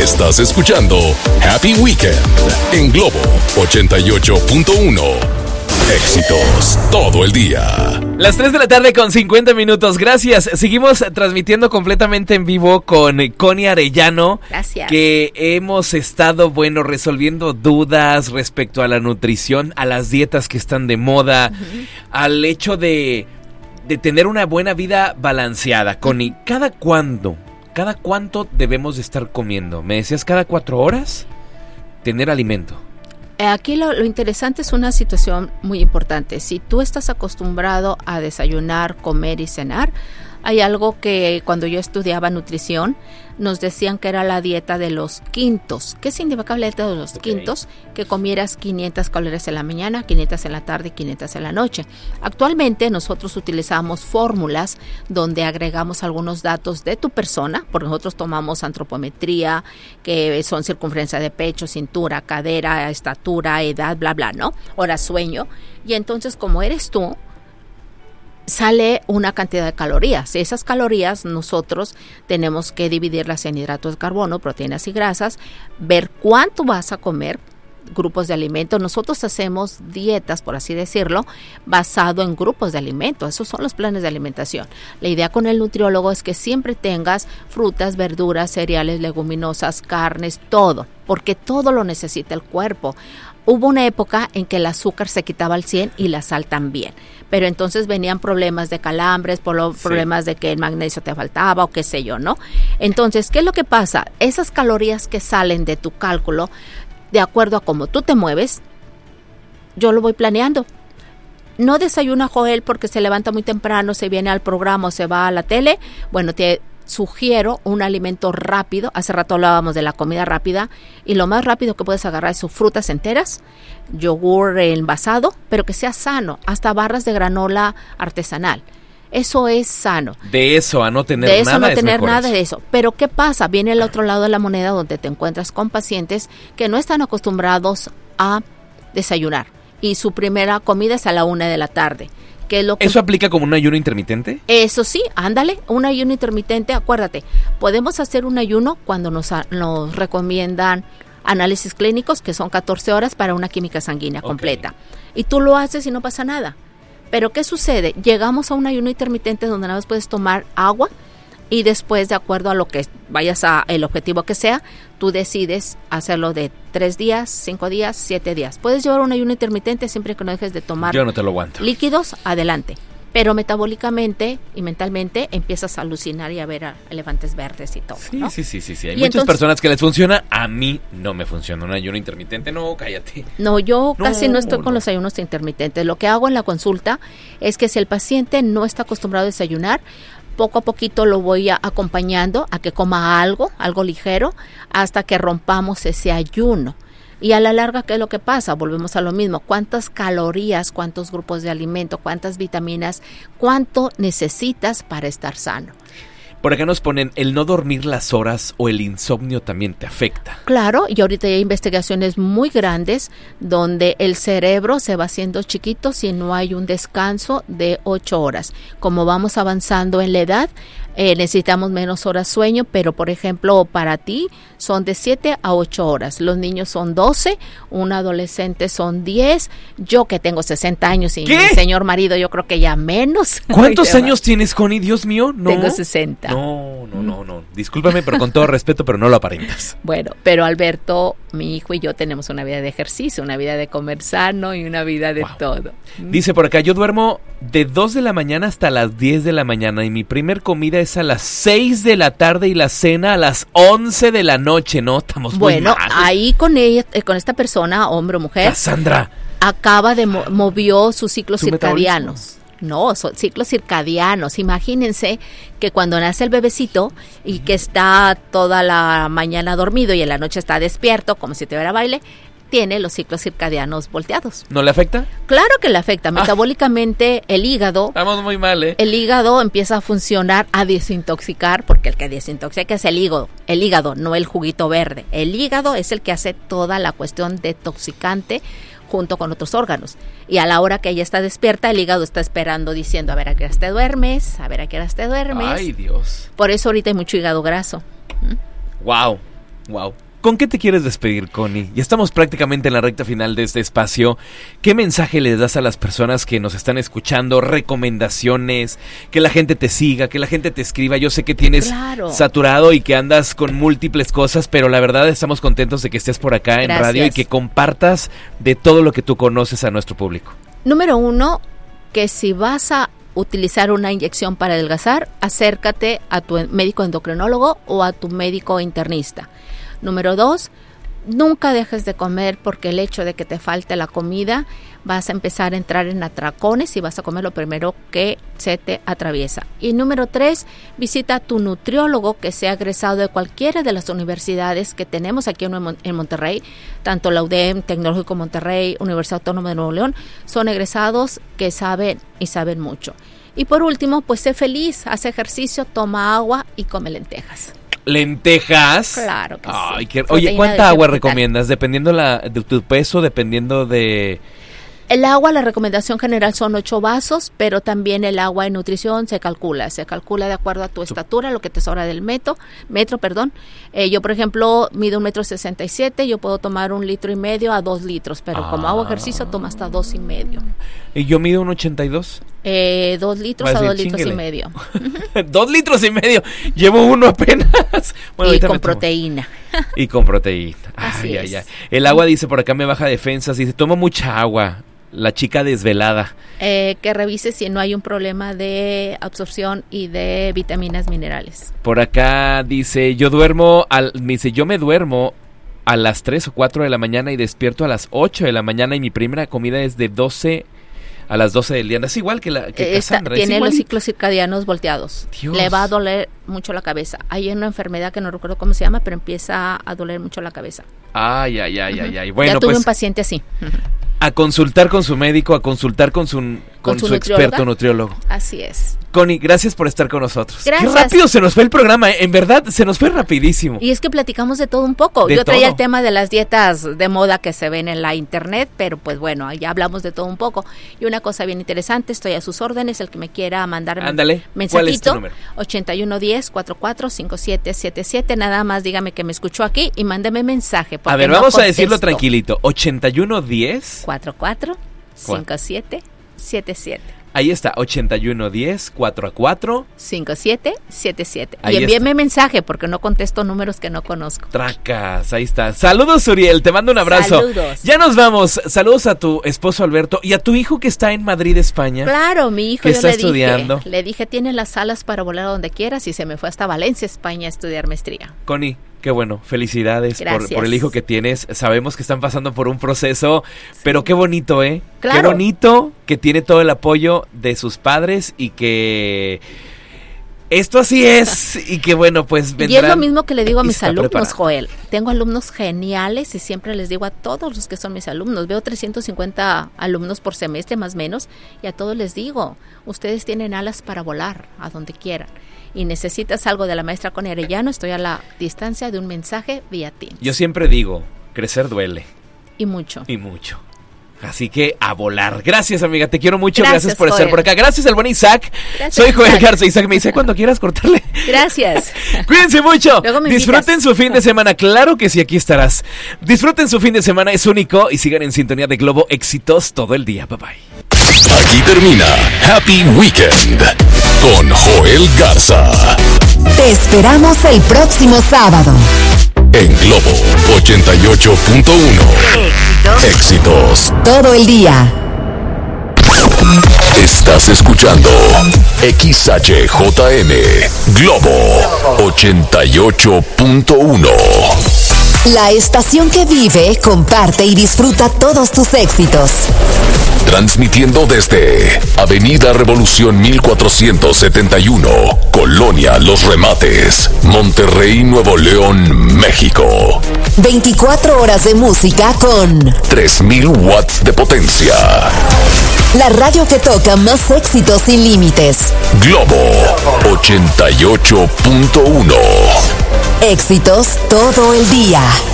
Estás escuchando Happy Weekend en Globo 88.1. Éxitos todo el día. Las 3 de la tarde con 50 minutos. Gracias. Seguimos transmitiendo completamente en vivo con Connie Arellano. Gracias. Que hemos estado, resolviendo dudas respecto a la nutrición, a las dietas que están de moda, al hecho de tener una buena vida balanceada. Connie, ¿cada cuánto debemos de estar comiendo? Me decías cada 4 horas tener alimento. Aquí lo interesante es una situación muy importante. Si tú estás acostumbrado a desayunar, comer y cenar, hay algo que cuando yo estudiaba nutrición nos decían que era la dieta de los quintos. ¿Qué significa la dieta de los quintos? Que comieras 500 calorías en la mañana, 500 en la tarde y 500 en la noche. Actualmente nosotros utilizamos fórmulas donde agregamos algunos datos de tu persona, porque nosotros tomamos antropometría, que son circunferencia de pecho, cintura, cadera, estatura, edad, bla, bla, ¿no? Hora sueño. Y entonces, como eres tú, sale una cantidad de calorías. Esas calorías nosotros tenemos que dividirlas en hidratos de carbono, proteínas y grasas, ver cuánto vas a comer, grupos de alimentos. Nosotros hacemos dietas, por así decirlo, basado en grupos de alimentos. Esos son los planes de alimentación. La idea con el nutriólogo es que siempre tengas frutas, verduras, cereales, leguminosas, carnes, todo, porque todo lo necesita el cuerpo. Hubo una época en que el azúcar se quitaba al 100 y la sal también, pero entonces venían problemas de calambres, problemas de que el magnesio te faltaba o qué sé yo, ¿no? Entonces, ¿qué es lo que pasa? Esas calorías que salen de tu cálculo, de acuerdo a cómo tú te mueves, yo lo voy planeando. No desayuna Joel porque se levanta muy temprano, se viene al programa o se va a la tele. Bueno, te sugiero un alimento rápido. Hace rato hablábamos de la comida rápida y lo más rápido que puedes agarrar es sus frutas enteras, yogur envasado, pero que sea sano, hasta barras de granola artesanal. Eso es sano. De eso a no tener nada. De eso nada no tener nada eso. de eso. Pero ¿qué pasa? Viene el otro lado de la moneda donde te encuentras con pacientes que no están acostumbrados a desayunar y su primera comida es a la 1 de la tarde. Que es lo que... ¿Eso aplica como un ayuno intermitente? Eso sí, ándale, un ayuno intermitente, acuérdate, podemos hacer un ayuno cuando nos recomiendan análisis clínicos, que son 14 horas para una química sanguínea completa. Y tú lo haces y no pasa nada. Pero ¿qué sucede? Llegamos a un ayuno intermitente donde nada más puedes tomar agua y después, de acuerdo a lo que vayas a el objetivo que sea, tú decides hacerlo de 3 días, 5 días, 7 días. Puedes llevar un ayuno intermitente siempre que no dejes de tomar Yo no te lo aguanto. líquidos, adelante. Pero metabólicamente y mentalmente empiezas a alucinar y a ver elefantes verdes y todo, Sí, ¿no? sí. Hay Y muchas personas que les funciona. A mí no me funciona un ayuno intermitente. No, cállate. No, yo casi no estoy con los ayunos intermitentes. Lo que hago en la consulta es que si el paciente no está acostumbrado a desayunar, poco a poquito lo voy acompañando a que coma algo ligero, hasta que rompamos ese ayuno. Y a la larga, ¿qué es lo que pasa? Volvemos a lo mismo. ¿Cuántas calorías, cuántos grupos de alimento, cuántas vitaminas, cuánto necesitas para estar sano? Por acá nos ponen, el no dormir las horas o el insomnio también te afecta. Claro, y ahorita hay investigaciones muy grandes donde el cerebro se va haciendo chiquito si no hay un descanso de 8 horas. Como vamos avanzando en la edad, necesitamos menos horas sueño, pero por ejemplo para ti son de 7 a 8 horas. Los niños son 12, un adolescente son 10, yo que tengo 60 años y ¿Qué? mi señor marido yo creo que ya menos. ¿Cuántos años tienes, Connie? Dios mío, no. Tengo 60. No. Discúlpame, pero con todo respeto, pero no lo aparentas. Bueno, pero Alberto, mi hijo y yo tenemos una vida de ejercicio, una vida de comer sano y una vida de todo. Dice por acá, yo duermo de 2 de la mañana hasta las 10 de la mañana y mi primer comida es a las 6 de la tarde y la cena a las 11 de la noche. No, estamos muy mal. Ahí con ella, con esta persona, hombre o mujer, Cassandra, acaba de movió sus ciclos ¿Su circadianos. No, son ciclos circadianos. Imagínense que cuando nace el bebecito y que está toda la mañana dormido y en la noche está despierto, como si tuviera baile, tiene los ciclos circadianos volteados. ¿no le afecta? Claro que le afecta. Metabólicamente el hígado... Estamos muy mal, ¿eh? El hígado empieza a funcionar, a desintoxicar, porque el que desintoxica es el hígado, no el juguito verde. El hígado es el que hace toda la cuestión detoxicante junto con otros órganos. Y a la hora que ella está despierta, el hígado está esperando diciendo, a ver a qué horas te duermes, a ver a qué horas te duermes. Ay, Dios. Por eso ahorita hay mucho hígado graso. Wow. Wow. ¿Con qué te quieres despedir, Connie? Ya estamos prácticamente en la recta final de este espacio. ¿Qué mensaje les das a las personas que nos están escuchando? Recomendaciones, que la gente te siga, que la gente te escriba. Yo sé que tienes saturado y que andas con múltiples cosas, pero la verdad estamos contentos de que estés por acá en radio y que compartas de todo lo que tú conoces a nuestro público. Número 1, que si vas a utilizar una inyección para adelgazar, acércate a tu médico endocrinólogo o a tu médico internista. Número 2, nunca dejes de comer porque el hecho de que te falte la comida vas a empezar a entrar en atracones y vas a comer lo primero que se te atraviesa. Y número 3, visita a tu nutriólogo que sea egresado de cualquiera de las universidades que tenemos aquí en Monterrey, tanto la UDEM, Tecnológico Monterrey, Universidad Autónoma de Nuevo León, son egresados que saben y saben mucho. Y por último, pues sé feliz, haz ejercicio, toma agua y come lentejas. ¿Lentejas? Claro que Ay, sí. Oye, ¿cuánta agua recomiendas? Dependiendo de tu peso, dependiendo de... El agua, la recomendación general son 8 vasos, pero también el agua en nutrición se calcula de acuerdo a tu estatura, lo que te sobra del metro. Yo, por ejemplo, mido 1,67 m, yo puedo tomar 1,5 litros a 2 litros, pero como hago ejercicio tomo hasta 2,5. ¿Y yo mido 1,82 m? 2 litros a 2 litros y medio. 2 litros y medio, llevo uno apenas. Bueno, y con proteína. Y con proteína. Así es. El agua, dice por acá, me baja defensas, dice, tomo mucha agua. La chica desvelada. Que revise si no hay un problema de absorción y de vitaminas, minerales. Por acá dice, yo me duermo a las 3 o 4 de la mañana y despierto a las 8 de la mañana y mi primera comida es de 12 a las 12 del día. Es igual que Cassandra. Tiene los ciclos circadianos volteados. Dios. Le va a doler mucho la cabeza. Hay una enfermedad que no recuerdo cómo se llama, pero empieza a doler mucho la cabeza. Ay. Bueno, ya tuve un paciente así. A consultar con su médico, a consultar con su experto nutriólogo. Así es. Connie, gracias por estar con nosotros. Gracias. Qué rápido se nos fue el programa, en verdad, se nos fue rapidísimo. Y es que platicamos de todo un poco. Yo traía el tema de las dietas de moda que se ven en la internet, pero pues bueno, ya hablamos de todo un poco. Y una cosa bien interesante, estoy a sus órdenes, el que me quiera mandar mensajito. ¿Cuál es tu número? 8110-445777, nada más dígame que me escuchó aquí y mándeme mensaje. A ver, vamos a decirlo tranquilito, 8110... 445777. Ahí está, 8110-445777. Y envíeme mensaje porque no contesto números que no conozco. Tracas, ahí está. Saludos, Uriel, te mando un abrazo. Saludos. Ya nos vamos. Saludos a tu esposo Alberto y a tu hijo que está en Madrid, España. Claro, mi hijo, que está estudiando. Le dije, tiene las alas para volar a donde quieras y se me fue hasta Valencia, España a estudiar maestría. Connie, qué bueno, felicidades por el hijo que tienes. Sabemos que están pasando por un proceso, pero qué bonito, Claro. Qué bonito que tiene todo el apoyo de sus padres y que esto así es y que bueno, pues vendrán. Y es lo mismo que le digo a mis alumnos, preparado. Joel. Tengo alumnos geniales y siempre les digo a todos los que son mis alumnos, veo 350 alumnos por semestre más o menos y a todos les digo, ustedes tienen alas para volar a donde quieran. Y necesitas algo de la maestra Connie Arellano, estoy a la distancia de un mensaje vía Teams. Yo siempre digo, crecer duele. Y mucho. Y mucho. Así que a volar. Gracias, amiga, te quiero mucho. Gracias por Joel. estar por acá. Gracias al buen Isaac. Gracias, Soy Joel Isaac. Garza. Isaac me dice, cuando quieras cortarle. Gracias. Cuídense mucho. Luego me Disfruten invitas. su fin de semana. Claro que sí, aquí estarás. Disfruten su fin de semana, es único. Y sigan en sintonía de Globo. Éxitos todo el día. Bye bye. Aquí termina Happy Weekend con Joel Garza. Te esperamos el próximo sábado. En Globo 88.1. Éxitos. Todo el día. Estás escuchando XHJM Globo 88.1. La estación que vive, comparte y disfruta todos tus éxitos. Transmitiendo desde Avenida Revolución 1471, Colonia Los Remates, Monterrey, Nuevo León, México. 24 horas de música con 3000 watts de potencia. la radio que toca más éxitos sin límites. Globo 88.1. Éxitos todo el día.